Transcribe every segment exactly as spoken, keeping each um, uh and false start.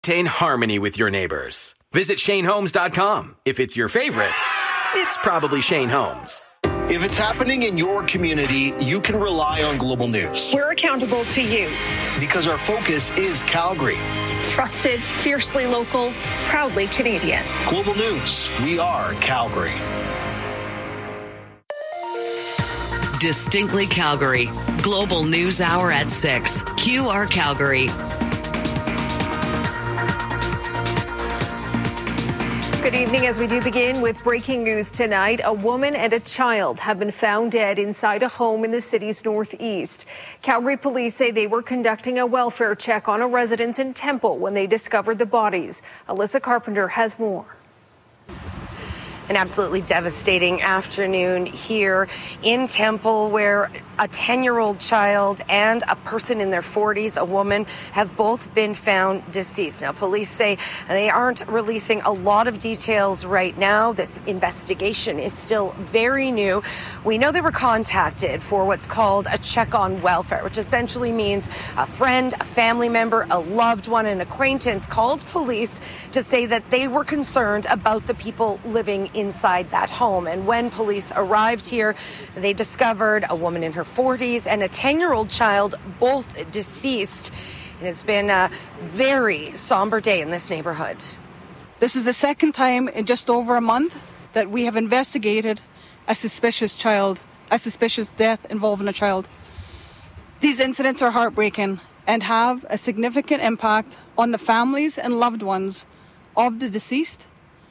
Maintain harmony with your neighbors. Visit Shane Homes dot com. If it's your favorite, it's probably Shane Homes. If it's happening in your community, you can rely on Global News. We're accountable to you. Because our focus is Calgary. Trusted, fiercely local, proudly Canadian. Global News, we are Calgary. Distinctly Calgary. Global News Hour at six. Q R Calgary. Good evening. As we do begin with breaking news tonight, a woman and a child have been found dead inside a home in the city's northeast. Calgary police say they were conducting a welfare check on a residence in Temple when they discovered the bodies. Alyssa Carpenter has more. An absolutely devastating afternoon here in Temple, where a ten-year-old child and a person in their forties, a woman, have both been found deceased. Now, police say they aren't releasing a lot of details right now. This investigation is still very new. We know they were contacted for what's called a check on welfare, which essentially means a friend, a family member, a loved one, an acquaintance called police to say that they were concerned about the people living in inside that home. And when police arrived here, they discovered a woman in her forties and a ten-year-old child, both deceased. It has been a very somber day in this neighborhood. This is the second time in just over a month that we have investigated a suspicious child, a suspicious death involving a child. These incidents are heartbreaking and have a significant impact on the families and loved ones of the deceased,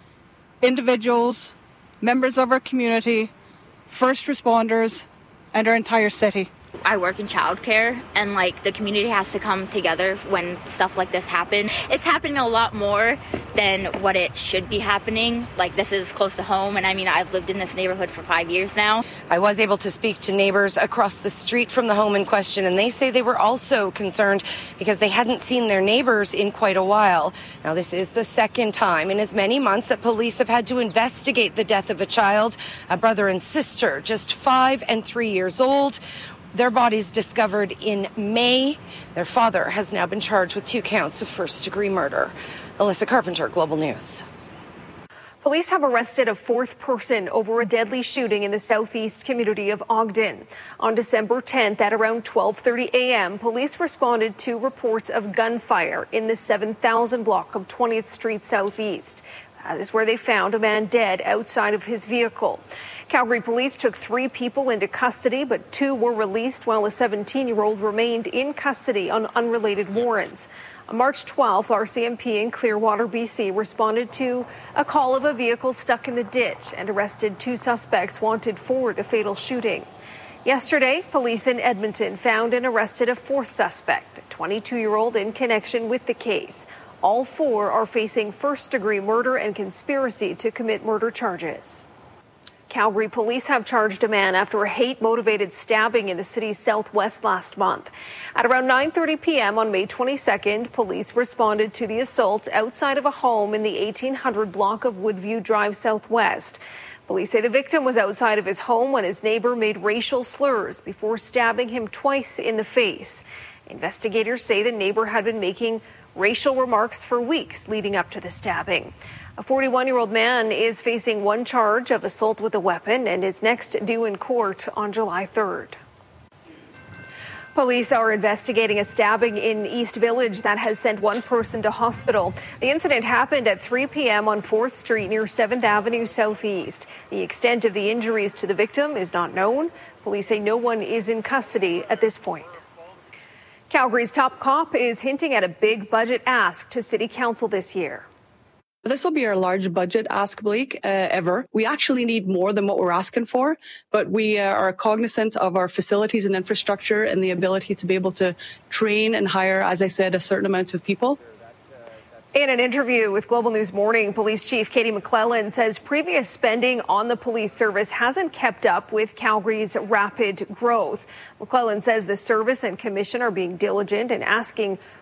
individuals, members of our community, first responders, and our entire city. I work in childcare, and like the community has to come together when stuff like this happens. It's happening a lot more than what it should be happening. Like, this is close to home, and I mean, I've lived in this neighborhood for five years now. I was able to speak to neighbors across the street from the home in question, and they say they were also concerned because they hadn't seen their neighbors in quite a while. Now, this is the second time in as many months that police have had to investigate the death of a child, a brother and sister, just five and three years old. Their bodies discovered in May. Their father has now been charged with two counts of first-degree murder. Alyssa Carpenter, Global News. Police have arrested a fourth person over a deadly shooting in the southeast community of Ogden. On December tenth at around twelve thirty a.m., police responded to reports of gunfire in the seven thousand block of twentieth Street Southeast. That is where they found a man dead outside of his vehicle. Calgary police took three people into custody, but two were released while a seventeen-year-old remained in custody on unrelated warrants. On March twelfth, R C M P in Clearwater, B C responded to a call of a vehicle stuck in the ditch and arrested two suspects wanted for the fatal shooting. Yesterday, police in Edmonton found and arrested a fourth suspect, a twenty-two-year-old in connection with the case. All four are facing first-degree murder and conspiracy to commit murder charges. Calgary police have charged a man after a hate-motivated stabbing in the city's southwest last month. At around nine thirty p.m. on May twenty-second, police responded to the assault outside of a home in the eighteen hundred block of Woodview Drive Southwest. Police say the victim was outside of his home when his neighbor made racial slurs before stabbing him twice in the face. Investigators say the neighbor had been making racial remarks for weeks leading up to the stabbing. A forty-one-year-old man is facing one charge of assault with a weapon and is next due in court on July third. Police are investigating a stabbing in East Village that has sent one person to hospital. The incident happened at three p.m. on fourth Street near seventh Avenue Southeast. The extent of the injuries to the victim is not known. Police say no one is in custody at this point. Calgary's top cop is hinting at a big budget ask to City Council this year. This will be our large budget ask, Blake, uh, ever. We actually need more than what we're asking for, but we uh, are cognizant of our facilities and infrastructure and the ability to be able to train and hire, as I said, a certain amount of people. In an interview with Global News Morning, Police Chief Katie McClellan says previous spending on the police service hasn't kept up with Calgary's rapid growth. McClellan says the service and commission are being diligent and asking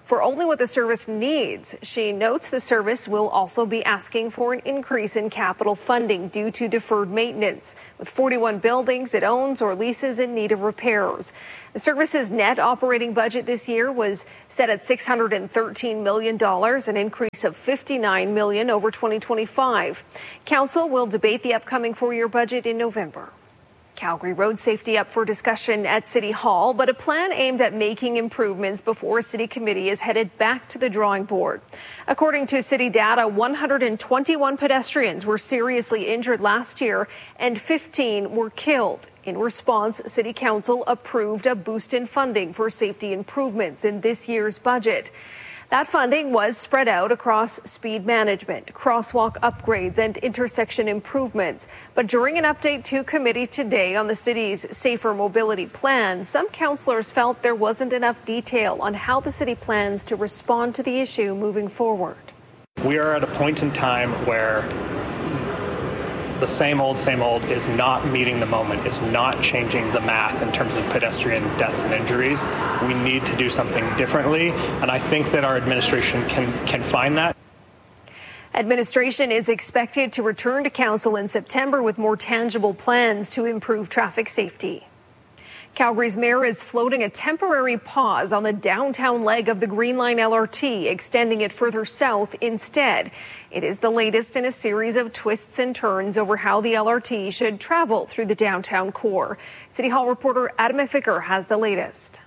for only what the service needs. She notes the service will also be asking for an increase in capital funding due to deferred maintenance, with forty-one buildings it owns or leases in need of repairs. The service's net operating budget this year was set at six hundred thirteen million dollars, an increase of fifty-nine million dollars over twenty twenty-five. Council will debate the upcoming four-year budget in November. Calgary road safety up for discussion at City Hall, but a plan aimed at making improvements before a city committee is headed back to the drawing board. According to city data, one hundred twenty-one pedestrians were seriously injured last year and fifteen were killed. In response, City Council approved a boost in funding for safety improvements in this year's budget. That funding was spread out across speed management, crosswalk upgrades, and intersection improvements. But during an update to committee today on the city's safer mobility plan, some councillors felt there wasn't enough detail on how the city plans to respond to the issue moving forward. We are at a point in time where the same old, same old is not meeting the moment, is not changing the math in terms of pedestrian deaths and injuries. We need to do something differently, and I think that our administration can, can find that. Administration is expected to return to council in September with more tangible plans to improve traffic safety. Calgary's mayor is floating a temporary pause on the downtown leg of the Green Line L R T, extending it further south instead. It is the latest in a series of twists and turns over how the L R T should travel through the downtown core. City Hall reporter Adam McVicker has the latest.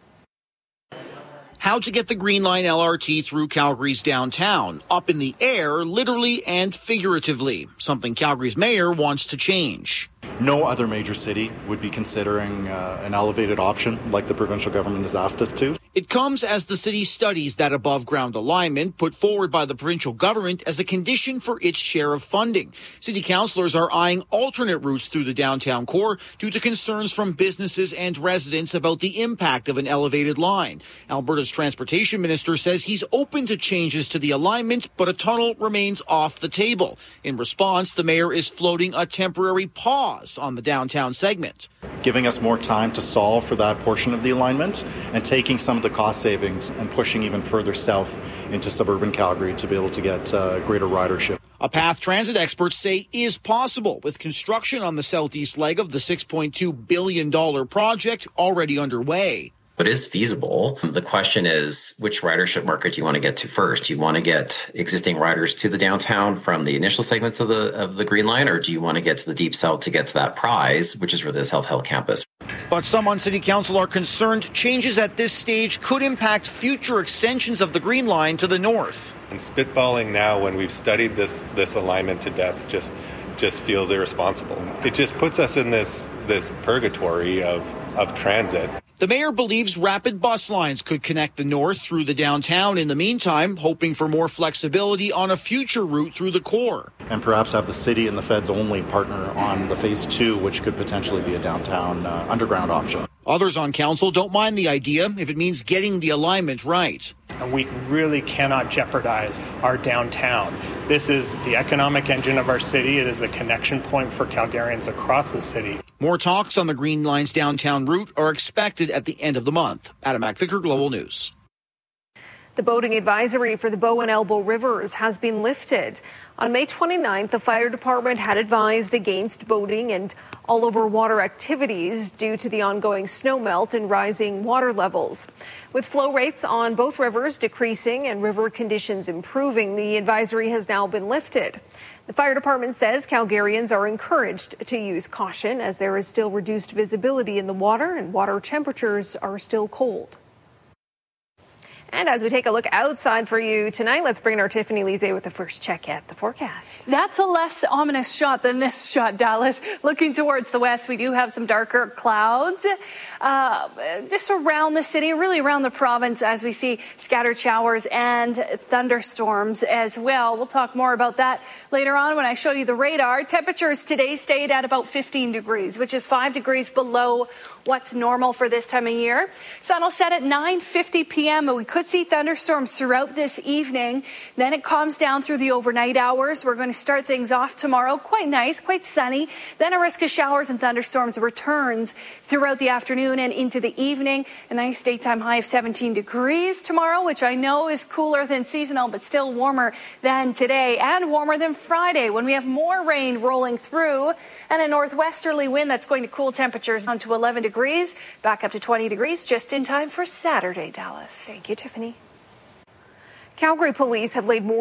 How to get the Green Line L R T through Calgary's downtown, up in the air, literally and figuratively, something Calgary's mayor wants to change. No other major city would be considering uh, an elevated option like the provincial government has asked us to. It comes as the city studies that above-ground alignment put forward by the provincial government as a condition for its share of funding. City councillors are eyeing alternate routes through the downtown core due to concerns from businesses and residents about the impact of an elevated line. Alberta's transportation minister says he's open to changes to the alignment, but a tunnel remains off the table. In response, the mayor is floating a temporary pause on the downtown segment, giving us more time to solve for that portion of the alignment and taking some of the cost savings and pushing even further south into suburban Calgary to be able to get uh, greater ridership. A path transit experts say is possible with construction on the southeast leg of the six point two billion dollars project already underway. It is feasible. The question is, which ridership market do you want to get to first? Do you want to get existing riders to the downtown from the initial segments of the of the Green Line, or do you want to get to the Deep South to get to that prize, which is really the South Hill campus? But some on City Council are concerned changes at this stage could impact future extensions of the Green Line to the north. And spitballing now when we've studied this this alignment to death just just feels irresponsible. It just puts us in this this purgatory of, of transit. The mayor believes rapid bus lines could connect the north through the downtown in the meantime, hoping for more flexibility on a future route through the core. And perhaps have the city and the feds only partner on the phase two, which could potentially be a downtown uh, underground option. Others on council don't mind the idea if it means getting the alignment right. We really cannot jeopardize our downtown. This is the economic engine of our city. It is the connection point for Calgarians across the city. More talks on the Green Line's downtown route are expected at the end of the month. Adam McVicker, Global News. The boating advisory for the Bow and Elbow Rivers has been lifted. On May twenty-ninth, the fire department had advised against boating and all over water activities due to the ongoing snowmelt and rising water levels. With flow rates on both rivers decreasing and river conditions improving, the advisory has now been lifted. The fire department says Calgarians are encouraged to use caution as there is still reduced visibility in the water and water temperatures are still cold. And as we take a look outside for you tonight, let's bring in our Tiffany Lise with the first check at the forecast. That's a less ominous shot than this shot, Dallas. Looking towards the west, we do have some darker clouds uh, just around the city, really around the province, as we see scattered showers and thunderstorms as well. We'll talk more about that later on when I show you the radar. Temperatures today stayed at about fifteen degrees, which is five degrees below what's normal for this time of year. Sun will set at nine fifty p.m. and we could could see thunderstorms throughout this evening. Then it calms down through the overnight hours. We're going to start things off tomorrow. Quite nice, quite sunny. Then a risk of showers and thunderstorms returns throughout the afternoon and into the evening. A nice daytime high of seventeen degrees tomorrow, which I know is cooler than seasonal, but still warmer than today and warmer than Friday when we have more rain rolling through and a northwesterly wind that's going to cool temperatures down to eleven degrees, back up to twenty degrees just in time for Saturday, Dallas. Thank you, Tiffany. Calgary police have laid more